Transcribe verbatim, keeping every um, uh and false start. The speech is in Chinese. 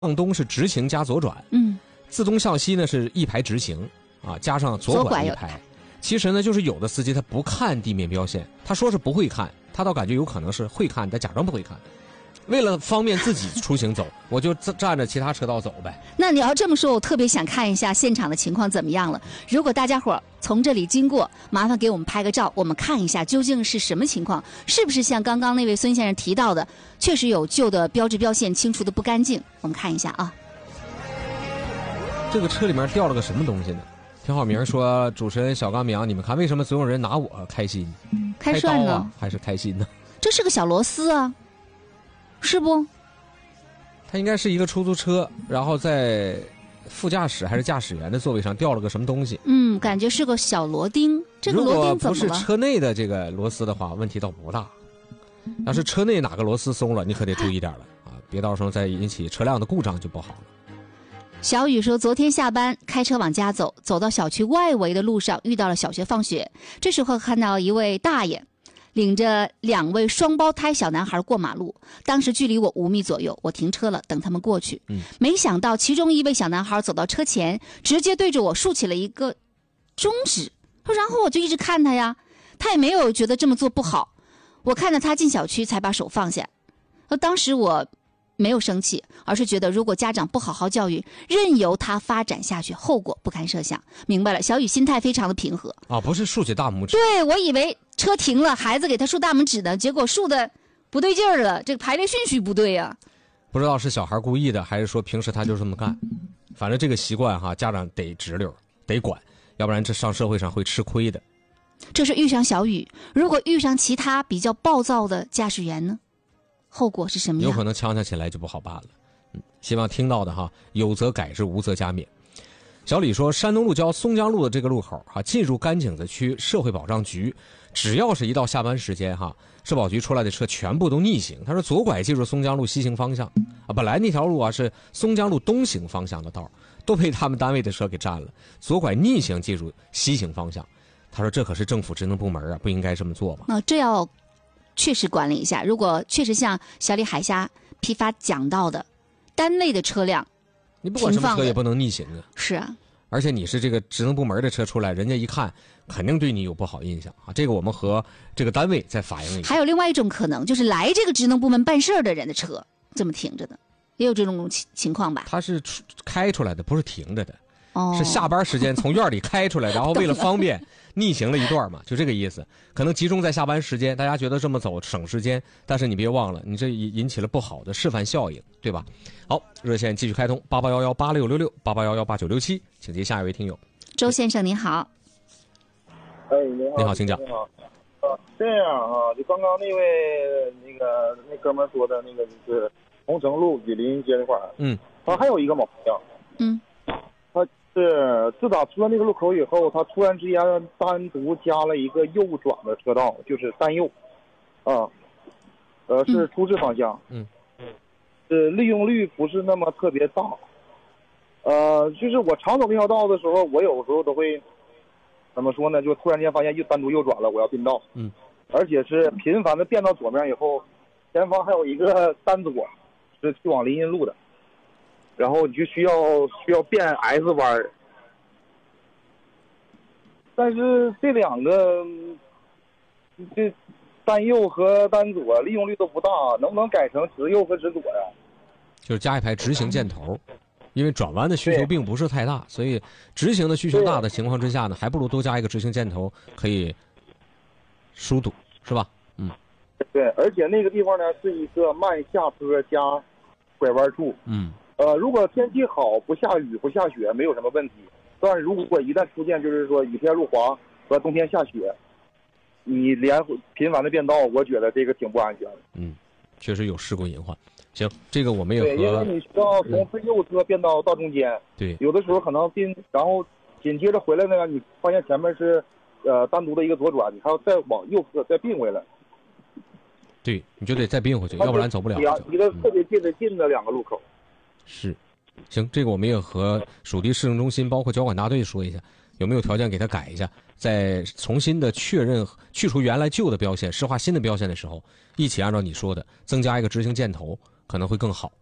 向东是直行加左转， 嗯， 自东向西呢是一排直行啊，加上左拐一排。其实呢，就是有的司机他不看地面标线，他说是不会看，他倒感觉有可能是会看，但假装不会看。为了方便自己出行走，我就占着其他车道走呗。 那你要这么说，我特别想看一下现场的情况怎么样了。如果大家伙从这里经过，麻烦给我们拍个照，我们看一下究竟是什么情况，是不是像刚刚那位孙先生提到的，确实有旧的标志标线清除的不干净。我们看一下啊。 这个车里面掉了个什么东西呢？田浩明说：“主持人小刚明，你们看为什么总有人拿我开心？ 开涮呢？ 啊、还是开心呢？ 这是个小螺丝啊，是不？ 它应该是一个出租车，然后在副驾驶还是驾驶员的座位上掉了个什么东西。 嗯，感觉是个小螺钉。这个螺钉怎么了？ 如果不是车内的这个螺丝的话，问题倒不大。要是车内哪个螺丝松了，你可得注意点了啊，别到时候再引起车辆的故障就不好了。” 小雨说，昨天下班开车往家走，走到小区外围的路上遇到了小学放学，这时候看到一位大爷领着两位双胞胎小男孩过马路，当时距离我五米左右，我停车了等他们过去、嗯、没想到其中一位小男孩走到车前，直接对着我竖起了一个中指，然后我就一直看他呀，他也没有觉得这么做不好，我看着他进小区才把手放下。当时我没有生气，而是觉得如果家长不好好教育，任由他发展下去，后果不堪设想。明白了，小雨心态非常的平和啊，不是竖起大拇指。 对，我以为车停了，孩子给他竖大拇指呢，结果竖的不对劲儿了，这个排列顺序不对呀、啊。 不知道是小孩故意的，还是说平时他就这么干。反正这个习惯哈，家长得直溜，得管，要不然这上社会上会吃亏的。 这是遇上小雨，如果遇上其他比较暴躁的驾驶员呢？后果是什么样？ 有可能呛呛起来就不好办了。嗯，希望听到的哈，有则改之，无则加勉。小李说，山东路交松江路的这个路口哈，进入甘井子区社会保障局，只要是一到下班时间哈，社保局出来的车全部都逆行。他说左拐进入松江路西行方向啊，本来那条路啊是松江路东行方向的道，都被他们单位的车给占了，左拐逆行进入西行方向。他说这可是政府职能部门啊，不应该这么做吧？ 啊，这要确实管理一下。如果确实像小李海虾批发讲到的，单位的车辆， 你不管什么车也不能逆行啊。 是啊， 而且你是这个职能部门的车出来，人家一看肯定对你有不好印象啊。这个我们和这个单位再反映一下。 还有另外一种可能，就是来这个职能部门办事的人的车这么停着的，也有这种情情况吧？ 他是开出来的，不是停着的。 哦， 是下班时间从院里开出来，然后为了方便逆行了一段嘛，就这个意思。可能集中在下班时间，大家觉得这么走省时间，但是你别忘了，你这引起了不好的示范效应，对吧？好，热线继续开通，八八幺幺八六六六八八幺幺八九六七，请接下一位听友。 周先生您好。 哎，你好， 你好，请讲。 你好，啊，这样啊，就刚刚那位那个那哥们说的那个就是红城路雨林街那块儿，嗯，他还有一个毛病， 嗯。 是自打出了那个路口以后，他突然之间单独加了一个右转的车道，就是单右，啊，呃，是出事方向， 嗯， 是利用率不是那么特别大，呃，就是我常走那条道的时候，我有时候都会怎么说呢？就突然间发现又单独右转了，我要并道， 嗯， 而且是频繁的变到左面以后，前方还有一个单左，是去往林荫路的。然后你就需要需要变 S 弯，但是这两个这单右和单左利用率都不大，能不能改成直右和直左呀？ 就是加一排直行箭头，因为转弯的需求并不是太大，所以直行的需求大的情况之下呢，还不如多加一个直行箭头，可以疏堵，是吧？嗯， 对，而且那个地方呢是一个慢下坡加拐弯处， 嗯。 呃，如果天气好，不下雨不下雪，没有什么问题。但是如果一旦出现就是说雨天路滑和冬天下雪，你连频繁的变道，我觉得这个挺不安全的。 嗯，确实有事故隐患。行，这个我们也和对，因为你需要从最右侧变到到中间。 对， 有的时候可能并，然后紧接着回来呢，你发现前面是呃单独的一个左转，你还要再往右侧再并回来。 对，你就得再并回去，要不然走不了。 两一个特别近的近的两个路口。 是，行，这个我们也和属地市政中心包括交管大队说一下，有没有条件给他改一下，再重新的确认去除原来旧的标线，施划新的标线的时候，一起按照你说的增加一个直行箭头，可能会更好。